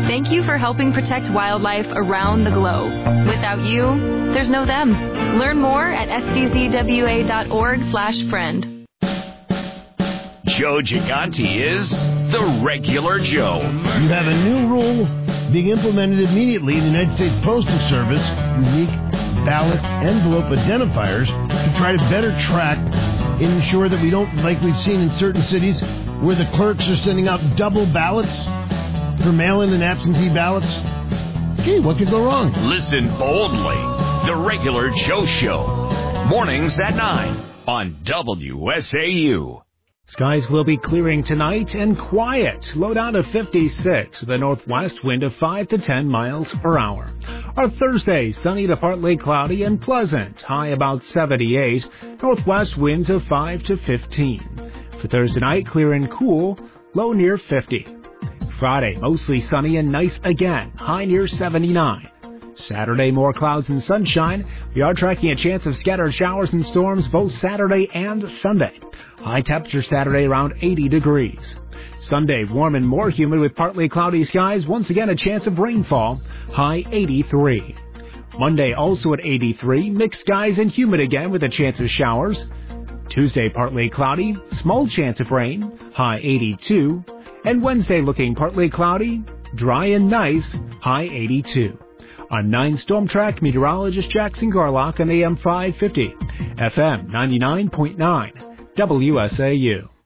Thank you for helping protect wildlife around the globe. Without you, there's no them. Learn more at stzwa.org/friend. Joe Gigante is the regular Joe. You have a new rule being implemented immediately in the United States Postal Service, unique ballot envelope identifiers, to try to better track and ensure that we don't, like we've seen in certain cities, where the clerks are sending out double ballots for mail-in and absentee ballots. Gee, what could go wrong? Listen boldly. The Regular Joe Show. Mornings at 9 on WSAU. Skies will be clearing tonight and quiet. Low down to 56 with a northwest wind of 5 to 10 miles per hour. Our Thursday, sunny to partly cloudy and pleasant. High about 78. Northwest winds of 5 to 15. For Thursday night, clear and cool. Low near 50. Friday, mostly sunny and nice again. High near 79. Saturday, more clouds and sunshine. We are tracking a chance of scattered showers and storms both Saturday and Sunday. High temperature Saturday around 80 degrees. Sunday, warm and more humid with partly cloudy skies. Once again, a chance of rainfall. High 83. Monday, also at 83. Mixed skies and humid again with a chance of showers. Tuesday, partly cloudy. Small chance of rain. High 82. And Wednesday, looking partly cloudy. Dry and nice. High 82. I'm 9 Storm Track meteorologist Jackson Garlock on AM 550, FM 99.9, WSAU.